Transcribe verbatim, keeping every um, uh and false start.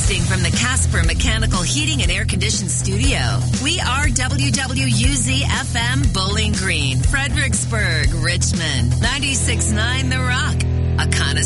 Broadcasting from the Casper Mechanical Heating and Air Conditioned Studio, we are W W U Z F M Bowling Green, Fredericksburg, Richmond, ninety-six point nine The Rock, a connoisseur